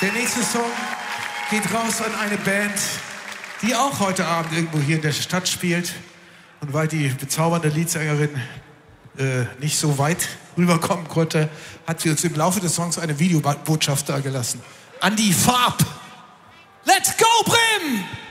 Der nächste Song geht raus an eine Band, die auch heute Abend irgendwo hier in der Stadt spielt. Und weil die bezaubernde Leadsängerin nicht so weit rüberkommen konnte, hat sie uns im Laufe des Songs eine Videobotschaft da gelassen. An die Farb! Let's go, Bremen!